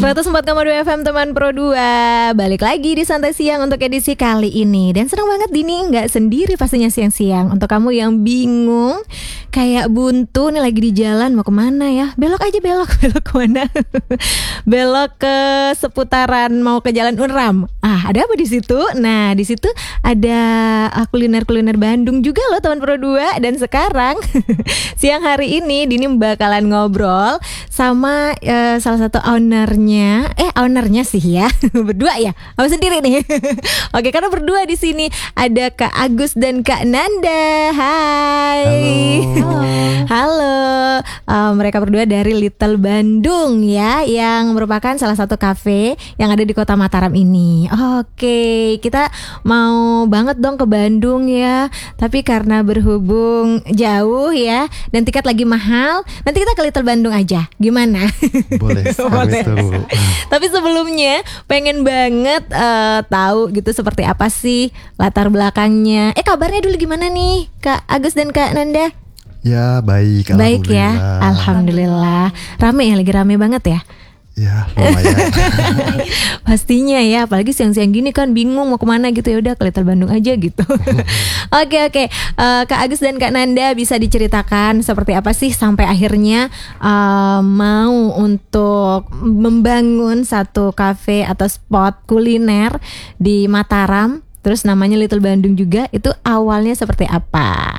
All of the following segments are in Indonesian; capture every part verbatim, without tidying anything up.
seratus empat koma dua F M teman Pro dua. Balik lagi di Santai Siang untuk edisi kali ini. Dan senang banget Dini gak sendiri pastinya siang-siang. Untuk kamu yang bingung, kayak buntu nih lagi di jalan, mau kemana ya? Belok aja belok, belok kemana? Belok ke seputaran mau ke Jalan Unram. Ah, ada apa di situ? Nah, di situ ada kuliner-kuliner Bandung juga loh teman Pro dua. Dan sekarang siang hari ini Dini bakalan ngobrol sama uh, salah satu ownernya, eh ownernya sih ya, berdua ya, apa sendiri nih? Oke, karena berdua di sini ada Kak Agus dan Kak Nanda. Hai. Halo. Halo. Uh, mereka berdua dari Little Bandung ya, yang merupakan salah satu kafe yang ada di Kota Mataram ini. Oke, kita mau banget dong ke Bandung ya, tapi karena berhubung jauh ya dan tiket lagi mahal, nanti kita ke Little Bandung aja. Gimana? Boleh, Boleh. Tapi sebelumnya pengen banget uh, tahu gitu seperti apa sih latar belakangnya. Eh kabarnya dulu gimana nih Kak Agus dan Kak Nanda? Ya baik, Baik ya, alhamdulillah. Rame ya, lagi rame banget ya. Ya lumayan. Pastinya ya, apalagi siang-siang gini kan bingung mau kemana gitu, ya udah ke Little Bandung aja gitu. Oke oke, uh, Kak Agus dan Kak Nanda bisa diceritakan seperti apa sih sampai akhirnya uh, mau untuk membangun satu kafe atau spot kuliner di Mataram, terus namanya Little Bandung juga. Itu awalnya seperti apa?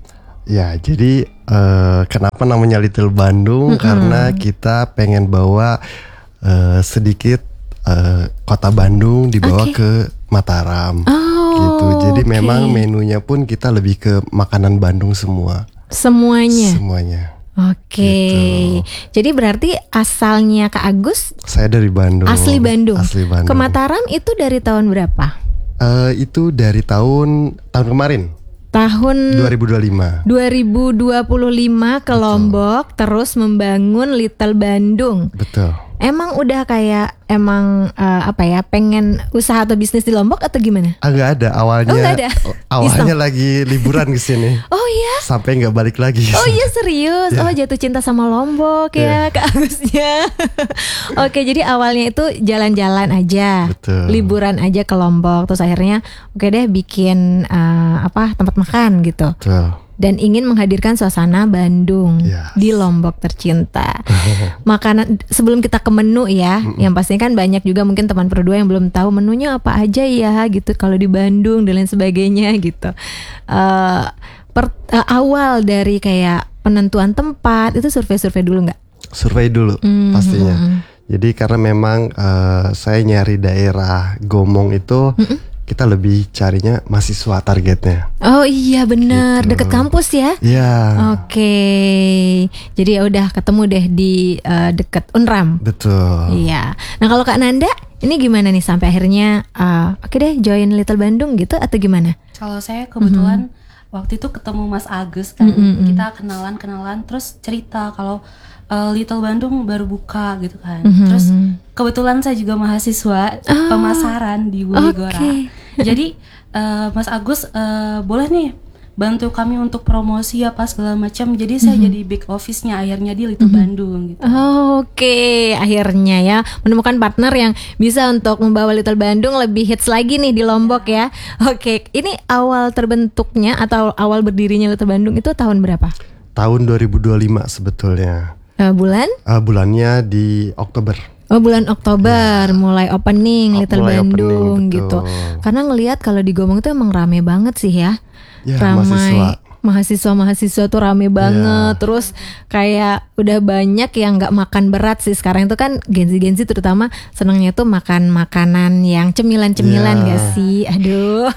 Ya jadi uh, kenapa namanya Little Bandung? Mm-hmm. Karena kita pengen bawa uh, sedikit uh, kota Bandung dibawa okay. ke Mataram. Oh, gitu. Jadi okay. memang menunya pun kita lebih ke makanan Bandung semua. Semuanya. Semuanya. Oke. Okay. Gitu. Jadi berarti asalnya Kak Agus? Saya dari Bandung. Asli Bandung. Asli Bandung. Ke Mataram itu dari tahun berapa? Uh, itu dari tahun tahun kemarin. Tahun dua ribu dua puluh lima dua ribu dua puluh lima ke Betul. Lombok, terus membangun Little Bandung. Betul. Emang udah kayak emang uh, apa ya, pengen usaha atau bisnis di Lombok atau gimana? Ah, gak ada awalnya. Oh, gak ada. Awalnya lagi liburan ke sini. Oh iya. Sampai nggak balik lagi. Oh iya serius. Yeah. Oh jatuh cinta sama Lombok ya, yeah. Kak Agusnya. Oke, jadi awalnya itu jalan-jalan aja, Betul. liburan aja ke Lombok, terus akhirnya oke deh bikin uh, apa tempat makan gitu. Betul. Dan ingin menghadirkan suasana Bandung yes. di Lombok tercinta. Makanan sebelum kita ke menu ya, mm-mm. yang pastinya kan banyak juga mungkin teman Pro dua yang belum tahu menunya apa aja ya gitu kalau di Bandung dan lain sebagainya gitu. Uh, per, uh, awal dari kayak penentuan tempat itu survei-survei dulu nggak? Survei dulu mm-hmm. pastinya. Jadi karena memang uh, saya nyari daerah Gomong itu. Mm-mm. Kita lebih carinya mahasiswa targetnya. Oh iya benar, gitu. Deket kampus ya. Iya. Oke, jadi ya udah ketemu deh di uh, deket Unram. Betul. Iya. Nah kalau Kak Nanda, ini gimana nih sampai akhirnya uh, oke deh join Little Bandung gitu atau gimana? Kalau saya kebetulan mm-hmm. waktu itu ketemu Mas Agus kan, mm-hmm. kita kenalan-kenalan terus cerita kalau uh, Little Bandung baru buka gitu kan. Mm-hmm. Terus kebetulan saya juga mahasiswa oh, pemasaran di Buligora. Okay. Jadi uh, Mas Agus uh, boleh nih bantu kami untuk promosi apa segala macam. Jadi saya mm-hmm. jadi back office-nya akhirnya di Little mm-hmm. Bandung gitu. Oh, Oke, okay. Akhirnya ya menemukan partner yang bisa untuk membawa Little Bandung lebih hits lagi nih di Lombok ya. Oke, okay. Ini awal terbentuknya atau awal berdirinya Little Bandung itu tahun berapa? Tahun dua ribu dua puluh lima sebetulnya. Uh, bulan? Uh, bulannya di Oktober. Oh bulan Oktober ya. Mulai opening oh, Little mulai Bandung opening, gitu. Karena ngelihat kalau di Gomong itu emang rame banget sih ya, ya ramai mahasiswa-mahasiswa tuh rame banget. Ya. Terus kayak udah banyak yang nggak makan berat sih sekarang itu kan, Gen-Z-Gen-Z terutama senangnya tuh makan makanan yang cemilan-cemilan ya. Gak sih? Aduh.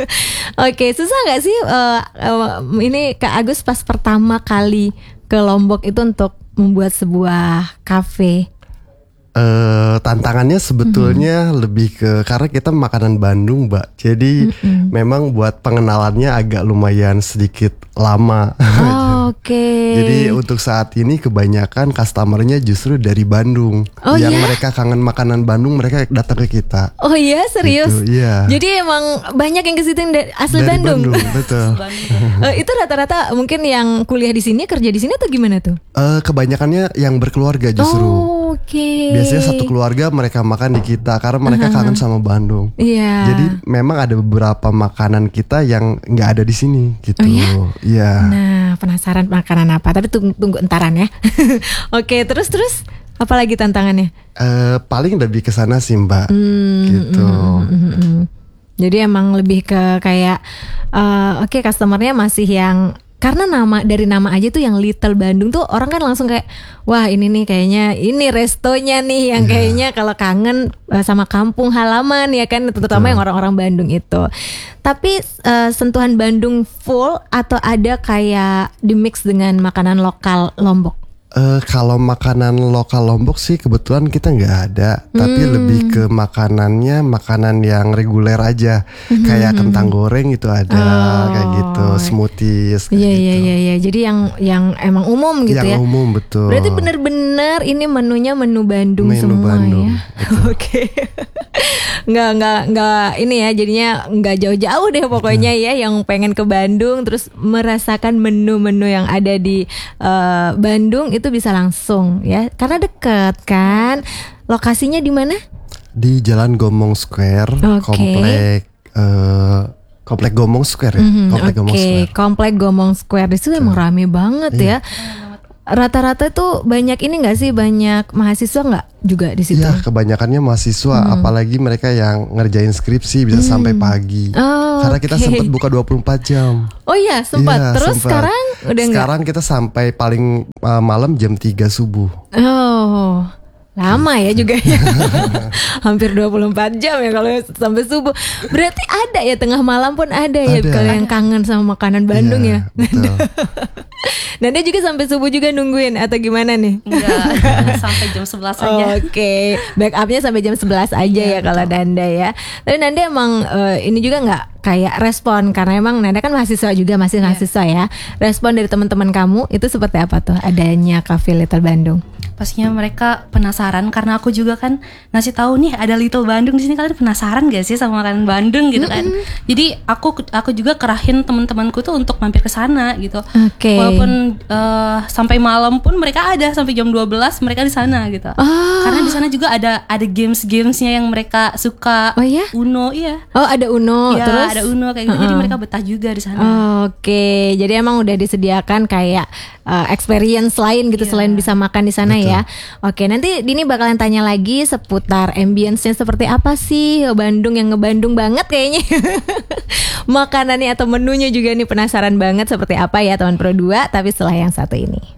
Oke, susah nggak sih uh, uh, ini Kak Agus pas pertama kali ke Lombok itu untuk membuat sebuah kafe? Uh, tantangannya sebetulnya mm-hmm. lebih ke karena kita makanan Bandung, Mbak. Jadi mm-hmm. memang buat pengenalannya agak lumayan sedikit lama. Oh, Oke. Okay. Jadi untuk saat ini kebanyakan customernya justru dari Bandung. Oh, yang ya? mereka kangen makanan Bandung, mereka datang ke kita. Oh iya, serius? Gitu, iya. Jadi emang banyak yang ke situ asli dari Bandung. Bandung, betul. uh, itu rata-rata mungkin yang kuliah di sini, kerja di sini atau gimana tuh? Uh, kebanyakannya yang berkeluarga justru. Oh. Oke. Biasanya satu keluarga mereka makan di kita karena mereka kangen sama Bandung. Iya. Jadi memang ada beberapa makanan kita yang nggak ada di sini gitu. Oh ya? Iya. Nah, penasaran makanan apa? Tapi tunggu, tunggu entaran ya. Oke, terus terus apa lagi tantangannya? Eh, paling lebih ke sana sih Mbak. Hmm, gitu. mm, mm, mm, mm. Jadi emang lebih ke kayak uh, oke okay, customernya masih yang karena nama dari nama aja tuh yang Little Bandung tuh orang kan langsung kayak wah ini nih kayaknya ini restonya nih yang kayaknya kalau kangen uh, sama kampung halaman ya kan terutama yang orang-orang Bandung itu. Tapi uh, sentuhan Bandung full atau ada kayak di mix dengan makanan lokal Lombok? Uh, kalau makanan lokal Lombok sih kebetulan kita nggak ada, hmm. tapi lebih ke makanannya makanan yang reguler aja, hmm. kayak kentang goreng itu ada, oh. kayak gitu, smoothies. Iya iya iya iya. Jadi yang yang emang umum gitu yang ya. Yang umum betul. Berarti benar-benar ini menunya menu Bandung menu semua Bandung, ya. Oke. nggak nggak nggak ini ya jadinya nggak jauh-jauh deh pokoknya ya yang pengen ke Bandung terus merasakan menu-menu yang ada di uh, Bandung itu bisa langsung ya karena deket kan. Lokasinya di mana? Di Jalan Gomong Square, okay. komplek uh, komplek Gomong Square ya. Mm-hmm, komplek okay. Gomong Square. Komplek Gomong Square itu emang rame banget iya. ya. Rata-rata tuh banyak ini nggak sih banyak mahasiswa nggak juga di situ? Iya kebanyakannya mahasiswa, hmm. apalagi mereka yang ngerjain skripsi bisa hmm. sampai pagi. Oh, karena kita okay. sempat buka dua puluh empat jam. Oh iya sempat. Ya, Terus sempat. sekarang udah enggak? Sekarang kita sampai paling uh, malam jam tiga subuh. Oh. Lama ya juga ya. Hampir dua puluh empat jam ya kalau sampai subuh. Berarti ada ya tengah malam pun ada, ada. ya kalau yang kangen sama makanan Bandung iya, ya. Betul. Nah dia juga sampai subuh juga nungguin atau gimana nih? Enggak, sampai jam sebelas aja. Oke, okay. Backupnya sampai jam sebelas aja iya, ya kalau Nanda ya. Tapi Nanda emang uh, ini juga nggak kayak respon karena emang Nanda kan mahasiswa juga masih mahasiswa yeah. ya. Respon dari teman-teman kamu itu seperti apa tuh adanya Cafe Little Bandung? Pastinya mereka penasaran karena aku juga kan ngasih tahu nih ada Little Bandung di sini, kalian penasaran gak sih sama makanan Bandung gitu kan. Mm-hmm. Jadi aku aku juga kerahin teman-temanku tuh untuk mampir ke sana gitu. Okay. Walaupun uh, sampai malam pun mereka ada sampai jam dua belas mereka di sana gitu. Oh. Karena di sana juga ada ada games-gamesnya yang mereka suka. Oh ya? Uno iya. Oh ada Uno ya, terus ada Uno kayak gitu. Uh-uh. Jadi mereka betah juga di sana. Oh, Oke, okay. Jadi emang udah disediakan kayak uh, experience lain gitu yeah. selain bisa makan di sana. Betul. Ya. Oke, nanti Dini bakalan tanya lagi seputar ambience-nya seperti apa sih Bandung yang ngebandung banget kayaknya. Makanannya atau menunya juga nih penasaran banget seperti apa ya teman Pro dua, tapi setelah yang satu ini.